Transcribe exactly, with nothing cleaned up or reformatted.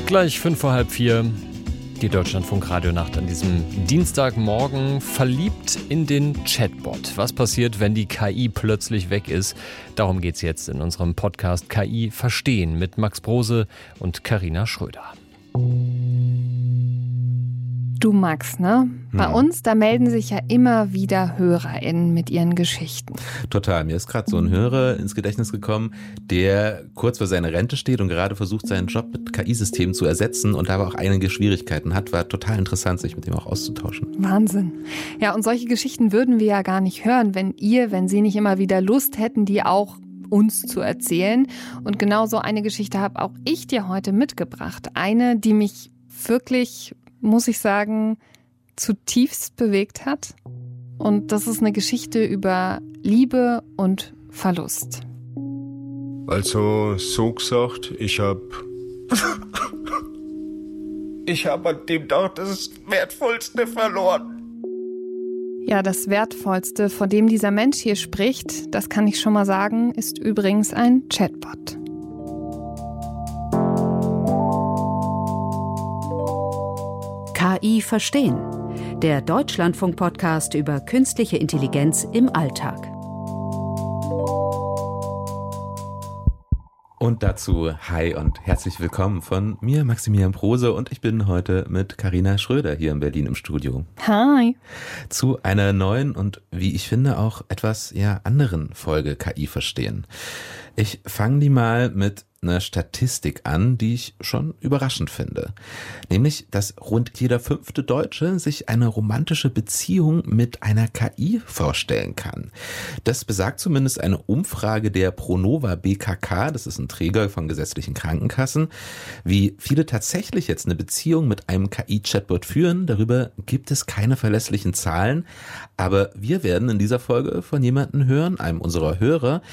Gleich fünf vor halb vier, die Deutschlandfunk-Radionacht an diesem Dienstagmorgen, verliebt in den Chatbot. Was passiert, wenn die K I plötzlich weg ist? Darum geht's jetzt in unserem Podcast K I verstehen mit Max Brose und Carina Schröder. Du Max, ne? Bei Hm. uns, da melden sich ja immer wieder HörerInnen mit ihren Geschichten. Total. Mir ist gerade so ein Hörer ins Gedächtnis gekommen, der kurz vor seiner Rente steht und gerade versucht, seinen Job mit K I-Systemen zu ersetzen und aber auch einige Schwierigkeiten hat. War total interessant, sich mit dem auch auszutauschen. Wahnsinn. Ja, und solche Geschichten würden wir ja gar nicht hören, wenn ihr, wenn Sie nicht immer wieder Lust hätten, die auch uns zu erzählen. Und genau so eine Geschichte habe auch ich dir heute mitgebracht. Eine, die mich wirklich, muss ich sagen, zutiefst bewegt hat. Und das ist eine Geschichte über Liebe und Verlust. Also, so gesagt, ich hab... ich hab an dem Tag das Wertvollste verloren. Ja, das Wertvollste, von dem dieser Mensch hier spricht, das kann ich schon mal sagen, ist übrigens ein Chatbot. K I verstehen. Der Deutschlandfunk-Podcast über künstliche Intelligenz im Alltag. Und dazu hi und herzlich willkommen von mir, Maximilian Brose, und ich bin heute mit Carina Schröder hier in Berlin im Studio. Hi. Zu einer neuen und, wie ich finde, auch etwas ja anderen Folge K I verstehen. Ich fange die mal mit einer Statistik an, die ich schon überraschend finde. Nämlich, dass rund jeder fünfte Deutsche sich eine romantische Beziehung mit einer K I vorstellen kann. Das besagt zumindest eine Umfrage der Pronova B K K, das ist ein Träger von gesetzlichen Krankenkassen. Wie viele tatsächlich jetzt eine Beziehung mit einem K I-Chatbot führen, darüber gibt es keine verlässlichen Zahlen. Aber wir werden in dieser Folge von jemandem hören, einem unserer Hörer,